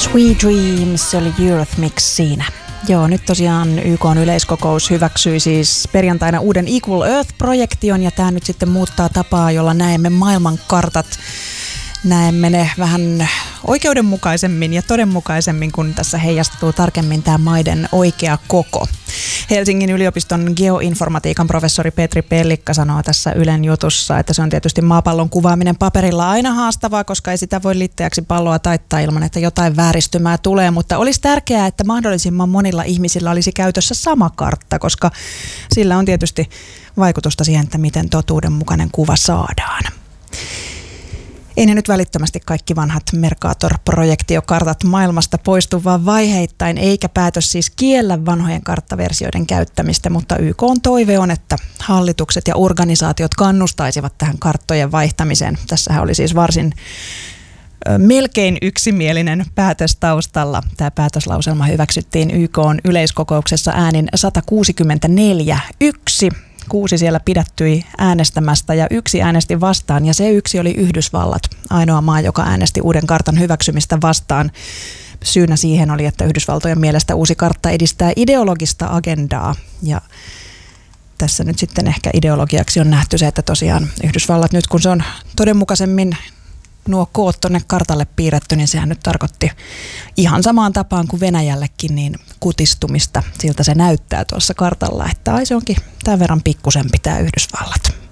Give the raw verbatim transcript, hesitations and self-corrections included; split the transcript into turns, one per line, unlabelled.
Sweet Dreams, se oli Eurythmics siinä. Joo, nyt tosiaan Y K:n yleiskokous hyväksyi siis perjantaina uuden Equal Earth-projektion, ja tämä nyt sitten muuttaa tapaa, jolla näemme maailmankartat. Näemme ne vähän oikeudenmukaisemmin ja todenmukaisemmin, kun tässä heijastuu tarkemmin tämä maiden oikea koko. Helsingin yliopiston geoinformatiikan professori Petri Pellikka sanoo tässä Ylen jutussa, että se on tietysti maapallon kuvaaminen paperilla aina haastavaa, koska ei sitä voi liitteeksi palloa taittaa ilman, että jotain vääristymää tulee, mutta olisi tärkeää, että mahdollisimman monilla ihmisillä olisi käytössä sama kartta, koska sillä on tietysti vaikutusta siihen, että miten totuudenmukainen kuva saadaan. Ei ne nyt välittömästi kaikki vanhat Mercator-projektiokartat maailmasta poistu, vaan vaiheittain, eikä päätös siis kiellä vanhojen karttaversioiden käyttämistä, mutta Y K:n toive on, että hallitukset ja organisaatiot kannustaisivat tähän karttojen vaihtamiseen. Tässähän oli siis varsin ö, melkein yksimielinen päätös taustalla. Tämä päätöslauselma hyväksyttiin Y K:n yleiskokouksessa äänin sata kuusikymmentäneljä yksi. Kuusi siellä pidättyi äänestämästä ja yksi äänesti vastaan, ja se yksi oli Yhdysvallat, ainoa maa, joka äänesti uuden kartan hyväksymistä vastaan. Syynä siihen oli, että Yhdysvaltojen mielestä uusi kartta edistää ideologista agendaa, ja tässä nyt sitten ehkä ideologiaksi on nähty se, että tosiaan Yhdysvallat nyt, kun se on todenmukaisemmin nuo koot tuonne kartalle piirretty, niin sehän nyt tarkoitti ihan samaan tapaan kuin Venäjällekin niin kutistumista. Siltä se näyttää tuossa kartalla, että ai se onkin tämän verran pikkusempi tämä Yhdysvallat.